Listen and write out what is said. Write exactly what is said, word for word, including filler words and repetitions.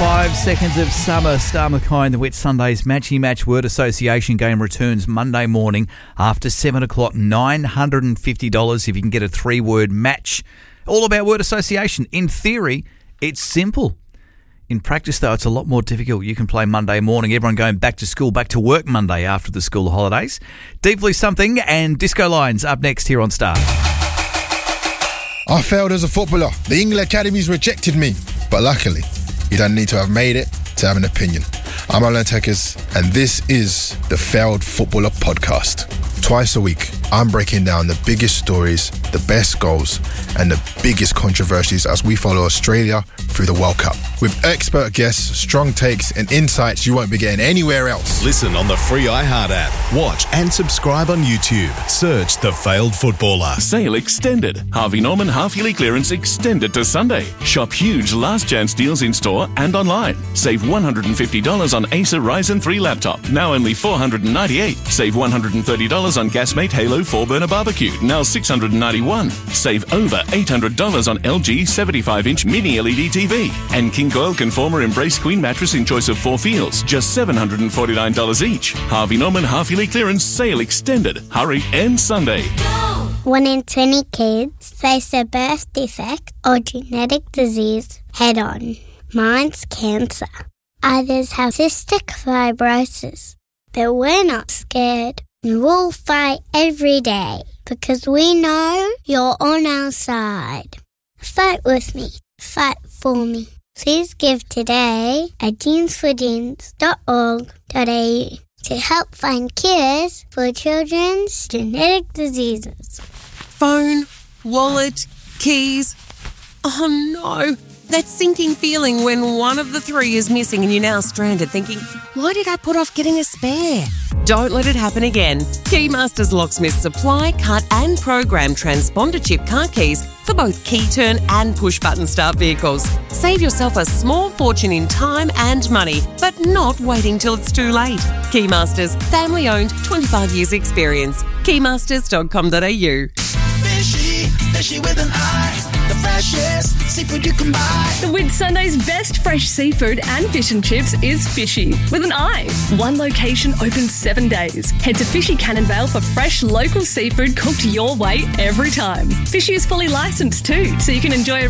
Five seconds of summer. Star Mackay and the Wet Sundays Matchy Match Word Association game returns Monday morning after seven o'clock. nine hundred fifty dollars if you can get a three-word match. All about word association. In theory, it's simple. In practice, though, it's a lot more difficult. You can play Monday morning. Everyone going back to school, back to work Monday after the school holidays. Deeply Something and Disco Lines up next here on Star. I failed as a footballer. The England Academies rejected me. But luckily, you don't need to have made it to have an opinion. I'm Alan Tekers, and this is the Failed Footballer Podcast. Twice a week, I'm breaking down the biggest stories, the best goals, and the biggest controversies as we follow Australia through the World Cup. With expert guests, strong takes, and insights you won't be getting anywhere else. Listen on the free iHeart app. Watch and subscribe on YouTube. Search The Failed Footballer. Sale extended. Harvey Norman half-yearly clearance extended to Sunday. Shop huge last chance deals in store and online. Save one hundred fifty dollars on Acer Ryzen three laptop, now only four hundred ninety-eight dollars. Save one hundred thirty dollars on Gasmate Halo four burner barbecue, now six hundred ninety-one dollars. Save over eight hundred dollars on L G seventy-five inch mini L E D T V. And King Coil Conformer Embrace Queen mattress in choice of four feels, just seven hundred forty-nine dollars each. Harvey Norman half-yearly clearance sale extended. Hurry, and Sunday. One in twenty kids face a birth defect or genetic disease head-on. Mine's cancer. Others have cystic fibrosis. But we're not scared. And we'll fight every day because we know you're on our side. Fight with me. Fight for me. Please give today at jeans for jeans dot org dot a u to help find cures for children's genetic diseases. Phone, wallet, keys. Oh no, that sinking feeling when one of the three is missing and you're now stranded thinking, why did I put off getting a spare? Don't let it happen again. Keymasters Locksmiths supply, cut and program transponder chip car keys for both key turn and push button start vehicles. Save yourself a small fortune in time and money, but not waiting till it's too late. Keymasters, family owned, twenty-five years experience. keymasters dot com dot a u. Fishy, fishy with an eye, the freshest seafood you can buy. The Wet Sunday's best fresh seafood and fish and chips is Fishy with an eye. One location open seven days. Head to Fishy Cannonvale for fresh local seafood cooked your way every time. Fishy is fully licensed too, so you can enjoy a